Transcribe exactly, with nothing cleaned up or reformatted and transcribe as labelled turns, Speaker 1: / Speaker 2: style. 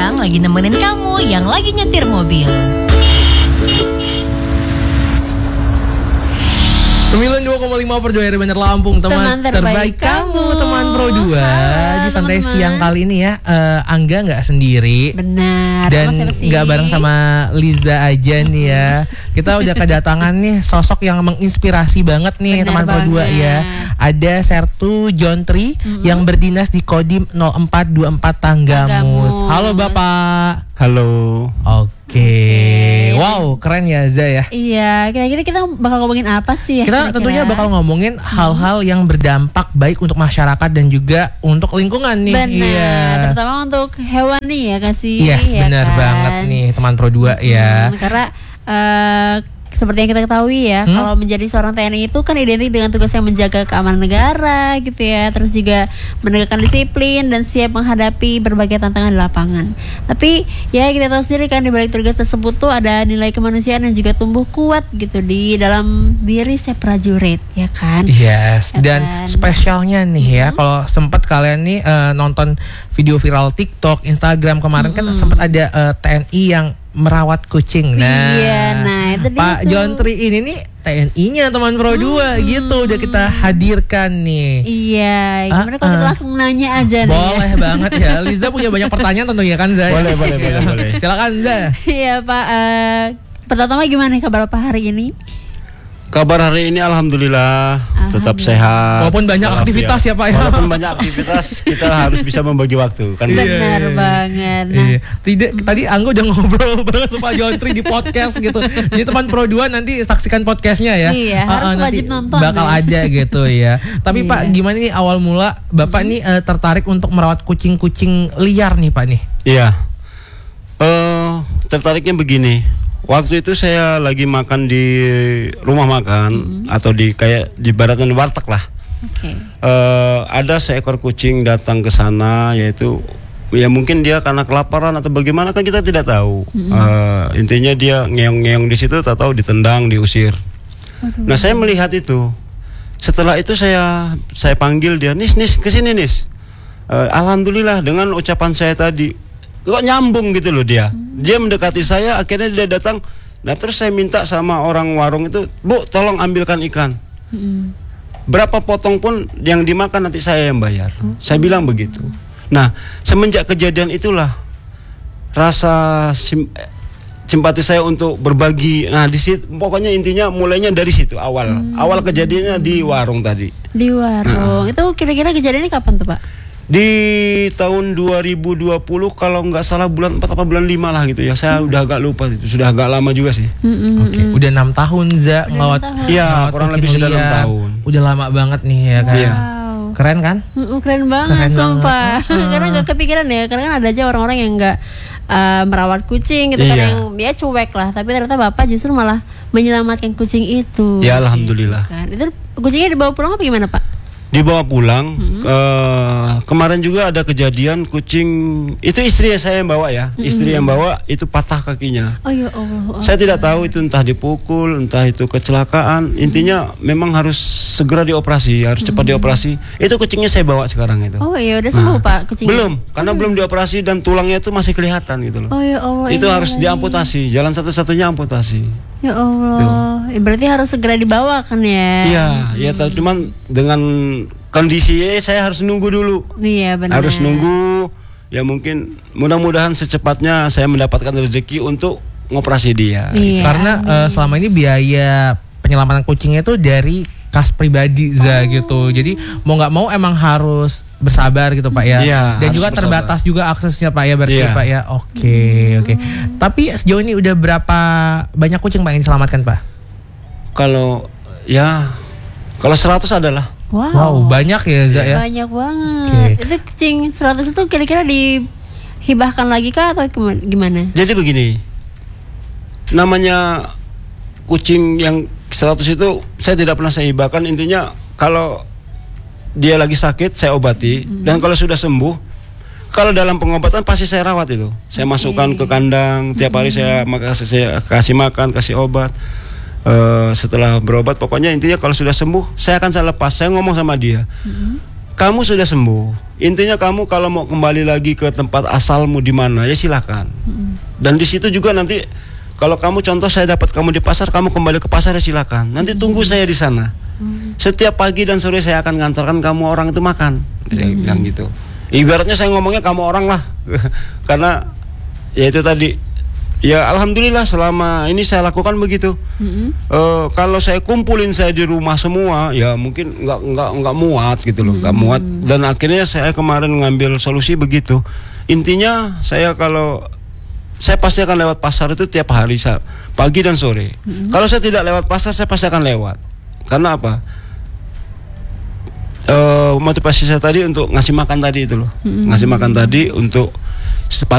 Speaker 1: bilang lagi nemenin kamu yang lagi nyetir mobil.
Speaker 2: sembilan puluh dua koma lima per Joy Banjar Lampung, teman,
Speaker 1: Teman terbaik
Speaker 2: terbaik kamu,
Speaker 1: kamu.
Speaker 2: teman Pro dua.
Speaker 1: Halo,
Speaker 2: Di santai
Speaker 1: teman-teman.
Speaker 2: siang kali ini ya, eh, Angga nggak sendiri.
Speaker 1: Benar.
Speaker 2: Dan
Speaker 1: sama siapa sih?
Speaker 2: nggak bareng sama Liza aja nih ya. Kita udah kedatangan nih sosok yang menginspirasi banget nih,
Speaker 1: Benar
Speaker 2: teman Pro dua
Speaker 1: banget.
Speaker 2: ya. Ada Sertu Jontri
Speaker 1: Mm-mm.
Speaker 2: yang berdinas di Kodim nol empat dua empat Tanggamus.
Speaker 1: Tanggamus.
Speaker 2: Halo Bapak.
Speaker 3: Halo.
Speaker 2: Oke.
Speaker 1: Oke.
Speaker 2: Wow, keren ya Za ya.
Speaker 1: Iya, kira-kira kita bakal ngomongin apa sih ya?
Speaker 2: Kita
Speaker 1: kira-kira?
Speaker 2: tentunya bakal ngomongin hal-hal yang berdampak baik untuk masyarakat dan juga untuk lingkungan nih.
Speaker 1: Benar,
Speaker 2: Iya.
Speaker 1: terutama untuk hewan nih ya kasih.
Speaker 2: Yes,
Speaker 1: ya
Speaker 2: benar
Speaker 1: kan?
Speaker 2: banget nih teman Pro dua ya.
Speaker 1: Hmm, karena eh, seperti yang kita ketahui ya,
Speaker 2: Hmm?
Speaker 1: kalau menjadi seorang T N I itu kan identik dengan tugas yang menjaga keamanan negara gitu ya, terus juga menegakkan disiplin dan siap menghadapi berbagai tantangan di lapangan. Tapi ya kita tahu sendiri kan di balik tugas tersebut tuh ada nilai kemanusiaan yang juga tumbuh kuat gitu di dalam diri setiap prajurit, ya kan?
Speaker 2: Yes,
Speaker 1: Ya
Speaker 2: dan
Speaker 1: kan?
Speaker 2: spesialnya nih ya, kalau sempat kalian nih eh, nonton video viral TikTok, Instagram kemarin kan sempat ada eh, T N I yang merawat kucing. Nah,
Speaker 1: Iya, nah itu dia
Speaker 2: Pak
Speaker 1: tuh.
Speaker 2: Jontri ini nih T N I-nya teman Pro dua gitu udah kita hadirkan nih.
Speaker 1: Iya, gimana kalau kita
Speaker 2: Ah, ah.
Speaker 1: langsung nanya aja nih?
Speaker 2: Boleh banget ya. Liza punya banyak pertanyaan tentunya kan Za?
Speaker 3: Boleh, boleh, boleh, boleh.
Speaker 2: Silakan Za.
Speaker 1: Iya Pak, eh, pertama gimana nih kabar Pak hari ini?
Speaker 3: Kabar hari ini alhamdulillah, tetap sehat.
Speaker 2: Walaupun banyak
Speaker 3: walafiat.
Speaker 2: aktivitas ya, Pak, ya.
Speaker 3: Walaupun banyak aktivitas, kita harus bisa membagi waktu kan.
Speaker 2: Iya,
Speaker 1: Benar
Speaker 2: iya.
Speaker 1: banget. Nah,
Speaker 2: Iya. Tidak, tadi Angga udah ngobrol banget sama Pak Jontri di podcast gitu. Jadi teman Pro dua nanti saksikan podcastnya ya.
Speaker 1: Iya,
Speaker 2: Ah,
Speaker 1: harus
Speaker 2: ah, nanti
Speaker 1: wajib nonton
Speaker 2: bakal
Speaker 1: deh.
Speaker 2: ada gitu ya. Tapi
Speaker 1: Iya.
Speaker 2: Pak, gimana nih awal mula Bapak nih eh, tertarik untuk merawat kucing-kucing liar nih Pak nih?
Speaker 3: Iya. Eh, tertariknya begini. Waktu itu saya lagi makan di rumah makan atau di kayak di baratan warteg lah.
Speaker 1: oke.
Speaker 3: Eh, ada seekor kucing datang ke sana, yaitu ya mungkin dia karena kelaparan atau bagaimana kan kita tidak tahu. Eh, intinya dia ngeong-ngeong di situ, tak tahu ditendang, diusir. Nah saya melihat itu. Setelah itu saya saya panggil dia, nis nis kesini nis. Eh, Alhamdulillah dengan ucapan saya tadi, kok nyambung gitu loh dia. Dia mendekati saya, akhirnya dia datang. Nah terus saya minta sama orang warung itu, Bu tolong ambilkan ikan.
Speaker 1: Mm-mm.
Speaker 3: Berapa potong pun yang dimakan nanti saya yang bayar. Saya bilang begitu. Nah semenjak kejadian itulah rasa sim- simpati saya untuk berbagi. Nah di situ pokoknya intinya mulainya dari situ awal. Awal kejadiannya di warung tadi.
Speaker 1: Di warung. Itu kira-kira kejadiannya kapan tuh Pak?
Speaker 3: Di tahun dua ribu dua puluh kalau nggak salah bulan empat atau bulan lima lah gitu ya. Saya udah agak lupa itu. Sudah agak lama juga sih.
Speaker 1: Mm-mm.
Speaker 2: Oke, udah enam tahun Za ngelawat.
Speaker 1: tahun.
Speaker 3: Iya,
Speaker 2: ngelawat
Speaker 3: kurang
Speaker 2: kucing
Speaker 3: lebih sudah enam
Speaker 2: liar.
Speaker 3: tahun.
Speaker 2: Udah lama banget nih ya kan.
Speaker 3: Iya.
Speaker 1: Wow.
Speaker 2: Keren kan?
Speaker 1: Mm-mm, keren banget,
Speaker 2: Keren
Speaker 1: sumpah.
Speaker 2: banget.
Speaker 1: Karena nggak kepikiran ya, karena kan ada aja orang-orang yang nggak uh, merawat kucing gitu kan,
Speaker 3: Iya.
Speaker 1: yang dia cuek lah. Tapi ternyata bapak justru malah menyelamatkan kucing itu.
Speaker 3: Ya, alhamdulillah.
Speaker 1: Gitu kan. Itu kucingnya dibawa pulang apa gimana Pak?
Speaker 3: Dibawa pulang. eh, kemarin juga ada kejadian kucing itu istri saya yang bawa ya. Istri yang bawa itu patah kakinya.
Speaker 1: Oh ya Allah.
Speaker 3: Saya tidak tahu itu entah dipukul, entah itu kecelakaan. Intinya memang harus segera dioperasi, harus cepat dioperasi. Itu kucingnya saya bawa sekarang itu.
Speaker 1: Oh iya udah sembuh Pak kucingnya?
Speaker 3: Belum, karena belum dioperasi dan tulangnya itu masih kelihatan gitu loh.
Speaker 1: Oh ya Allah.
Speaker 3: Itu
Speaker 1: iya
Speaker 3: harus
Speaker 1: lagi.
Speaker 3: diamputasi. Jalan satu-satunya amputasi.
Speaker 1: Ya Allah. Ya, berarti harus segera dibawa kan ya?
Speaker 3: Iya, ya tahu cuman dengan kondisi saya harus nunggu dulu.
Speaker 1: Iya benar.
Speaker 3: Harus nunggu. Ya mungkin mudah-mudahan secepatnya saya mendapatkan rezeki untuk ngoperasi dia.
Speaker 1: Iya.
Speaker 2: Karena eh, selama ini biaya penyelamatan kucingnya itu dari kas pribadi Za gitu. Jadi mau nggak mau emang harus bersabar gitu Pak ya.
Speaker 3: Iya,
Speaker 2: Dan
Speaker 3: harus
Speaker 2: juga
Speaker 3: bersabar.
Speaker 2: terbatas juga aksesnya Pak ya berarti
Speaker 3: Iya.
Speaker 2: Pak ya. Oke, oke. Tapi sejauh ini udah berapa banyak kucing Pak yang diselamatkan Pak?
Speaker 3: Kalau ya kalau seratus adalah.
Speaker 1: Wow.
Speaker 2: Wow, banyak ya Za ya.
Speaker 1: Banyak banget.
Speaker 2: Oke.
Speaker 1: Itu kucing seratus itu kira-kira dihibahkan lagi kah atau gima- gimana?
Speaker 3: Jadi begini. Namanya kucing yang seratus itu saya tidak pernah saya hibahkan. Intinya kalau dia lagi sakit saya obati, dan kalau sudah sembuh, kalau dalam pengobatan pasti saya rawat itu. Saya masukkan ke kandang, tiap hari saya makasih saya kasih makan, kasih obat. Eh, setelah berobat pokoknya intinya kalau sudah sembuh saya akan saya lepas. Saya ngomong sama dia. kamu sudah sembuh. Intinya kamu kalau mau kembali lagi ke tempat asalmu di mana ya silakan. Dan di situ juga nanti kalau kamu contoh saya dapat kamu di pasar, kamu kembali ke pasar ya silakan. Nanti tunggu saya di sana. Setiap pagi dan sore saya akan ngantarkan kamu orang itu makan. Saya bilang gitu. Ibaratnya saya ngomongnya kamu orang lah. Karena ya itu tadi. Ya alhamdulillah selama ini saya lakukan begitu. Mm-hmm. uh, Kalau saya kumpulin saya di rumah semua, ya mungkin nggak nggak nggak muat gitu loh, nggak mm-hmm. muat. Dan akhirnya saya kemarin ngambil solusi begitu. Intinya saya kalau saya pasti akan lewat pasar itu tiap hari pagi dan sore. Mm-hmm. Kalau saya tidak lewat pasar saya pasti akan lewat. Karena apa? Uh, motivasi saya tadi untuk ngasih makan tadi itu loh, mm-hmm. ngasih makan tadi untuk